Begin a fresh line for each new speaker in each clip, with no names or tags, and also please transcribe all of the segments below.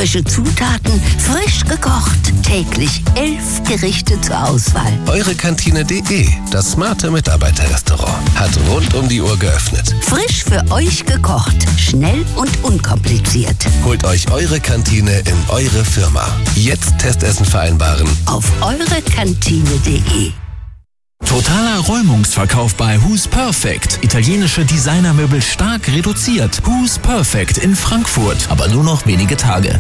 Frische Zutaten, frisch gekocht. Täglich 11 Gerichte zur Auswahl.
Eurekantine.de, das smarte Mitarbeiterrestaurant, hat rund um die Uhr geöffnet.
Frisch für euch gekocht. Schnell und unkompliziert.
Holt euch eure Kantine in eure Firma. Jetzt Testessen vereinbaren
Auf eurekantine.de.
Totaler Räumungsverkauf bei Who's Perfect. Italienische Designermöbel stark reduziert. Who's Perfect in Frankfurt. Aber nur noch wenige Tage.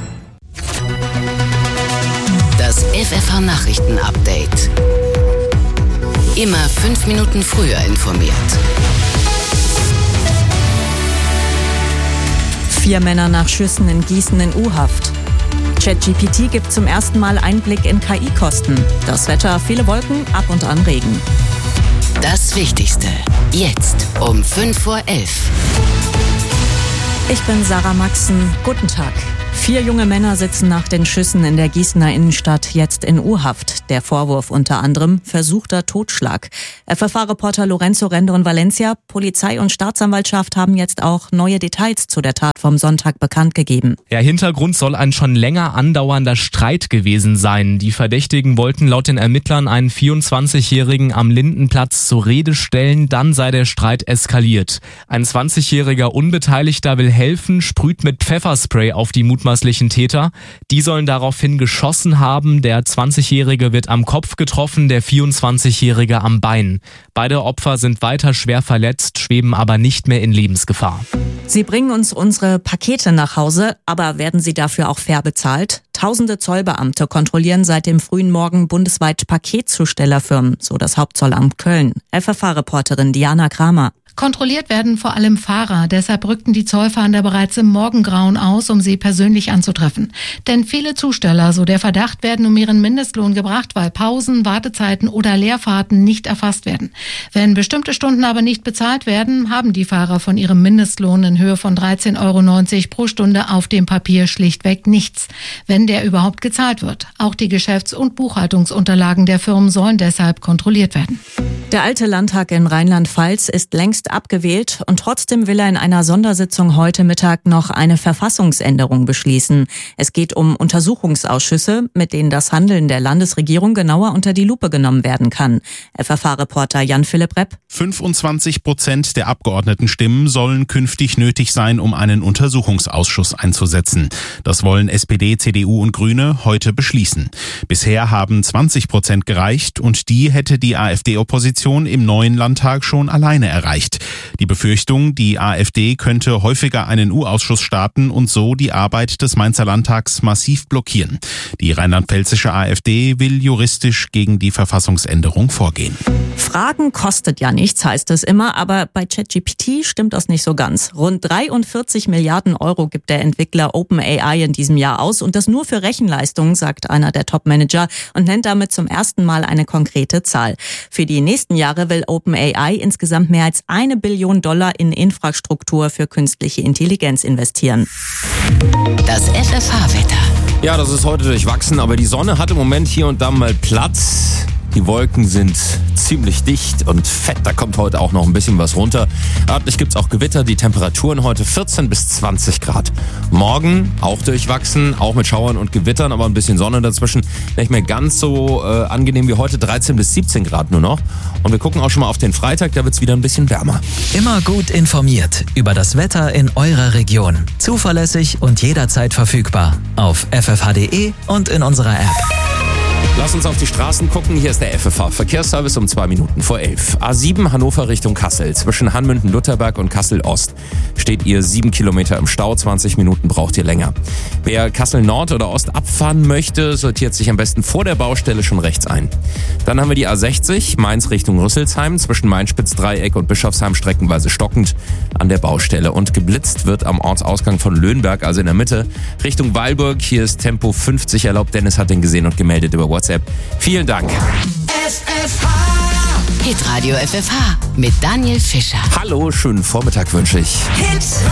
Das FFH-Nachrichten-Update. Immer 5 Minuten früher informiert.
4 Männer nach Schüssen in Gießen in U-Haft. ChatGPT gibt zum ersten Mal Einblick in KI-Kosten. Das Wetter, viele Wolken, ab und an Regen.
Das Wichtigste. Jetzt um 5:11 Uhr.
Ich bin Sarah Maxen. Guten Tag. 4 junge Männer sitzen nach den Schüssen in der Gießener Innenstadt jetzt in U-Haft. Der Vorwurf unter anderem versuchter Totschlag. FFH-Reporter Lorenzo Rendon Valencia, Polizei und Staatsanwaltschaft haben jetzt auch neue Details zu der Tat vom Sonntag bekannt gegeben.
Der Hintergrund soll ein schon länger andauernder Streit gewesen sein. Die Verdächtigen wollten laut den Ermittlern einen 24-Jährigen am Lindenplatz zur Rede stellen, dann sei der Streit eskaliert. Ein 20-jähriger Unbeteiligter will helfen, sprüht mit Pfefferspray auf die mutmaßlichen Täter. Die sollen daraufhin geschossen haben. Der 20-Jährige wird am Kopf getroffen, der 24-Jährige am Bein. Beide Opfer sind weiter schwer verletzt, schweben aber nicht mehr in Lebensgefahr.
Sie bringen uns unsere Pakete nach Hause, aber werden sie dafür auch fair bezahlt? Tausende Zollbeamte kontrollieren seit dem frühen Morgen bundesweit Paketzustellerfirmen, so das Hauptzollamt Köln. FFH-Reporterin Diana Kramer.
Kontrolliert werden vor allem Fahrer, deshalb rückten die Zollfahnder bereits im Morgengrauen aus, um sie persönlich anzutreffen. Denn viele Zusteller, so der Verdacht, werden um ihren Mindestlohn gebracht, weil Pausen, Wartezeiten oder Leerfahrten nicht erfasst werden. Wenn bestimmte Stunden aber nicht bezahlt werden, haben die Fahrer von ihrem Mindestlohn in Höhe von 13,90 € pro Stunde auf dem Papier schlichtweg nichts, wenn der überhaupt gezahlt wird. Auch die Geschäfts- und Buchhaltungsunterlagen der Firmen sollen deshalb kontrolliert werden.
Der alte Landtag in Rheinland-Pfalz ist längst abgewählt und trotzdem will er in einer Sondersitzung heute Mittag noch eine Verfassungsänderung beschließen. Es geht um Untersuchungsausschüsse, mit denen das Handeln der Landesregierung genauer unter die Lupe genommen werden kann. FFH-Reporter Jan-Philipp Repp.
25% der Abgeordnetenstimmen sollen künftig nötig sein, um einen Untersuchungsausschuss einzusetzen. Das wollen SPD, CDU und Grüne heute beschließen. Bisher haben 20% gereicht und die hätte die AfD-Opposition im neuen Landtag schon alleine erreicht. Die Befürchtung, die AfD könnte häufiger einen U-Ausschuss starten und so die Arbeit des Mainzer Landtags massiv blockieren. Die rheinland-pfälzische AfD will juristisch gegen die Verfassungsänderung vorgehen.
Fragen kostet ja nichts, heißt es immer, aber bei ChatGPT stimmt das nicht so ganz. Rund 43 Milliarden € gibt der Entwickler OpenAI in diesem Jahr aus und das nur für Rechenleistungen, sagt einer der Top-Manager und nennt damit zum ersten Mal eine konkrete Zahl. Für die nächsten Jahre will OpenAI insgesamt mehr als $1 Billion in Infrastruktur für künstliche Intelligenz investieren.
Das FFH-Wetter.
Ja, das ist heute durchwachsen, aber die Sonne hat im Moment hier und da mal Platz. Die Wolken sind ziemlich dicht und fett, da kommt heute auch noch ein bisschen was runter. Örtlich gibt's auch Gewitter, die Temperaturen heute 14 bis 20 Grad. Morgen auch durchwachsen, auch mit Schauern und Gewittern, aber ein bisschen Sonne dazwischen. Nicht mehr ganz so angenehm wie heute, 13 bis 17 Grad nur noch. Und wir gucken auch schon mal auf den Freitag, da wird's wieder ein bisschen wärmer.
Immer gut informiert über das Wetter in eurer Region. Zuverlässig und jederzeit verfügbar. Auf ffh.de und in unserer App.
Lass uns auf die Straßen gucken. Hier ist der FFH-Verkehrsservice um 2 Minuten vor 11. A7 Hannover Richtung Kassel. Zwischen Hanmünden-Lutherberg und Kassel-Ost steht ihr 7 Kilometer im Stau. 20 Minuten braucht ihr länger. Wer Kassel-Nord oder Ost abfahren möchte, sortiert sich am besten vor der Baustelle schon rechts ein. Dann haben wir die A60 Mainz Richtung Rüsselsheim. Zwischen Main-Spitz-Dreieck und Bischofsheim streckenweise stockend an der Baustelle. Und geblitzt wird am Ortsausgang von Löhnberg, also in der Mitte, Richtung Weilburg. Hier ist Tempo 50 erlaubt. Dennis hat den gesehen und gemeldet über WhatsApp. Vielen Dank.
Hitradio FFH mit Daniel Fischer.
Hallo, schönen Vormittag wünsche ich.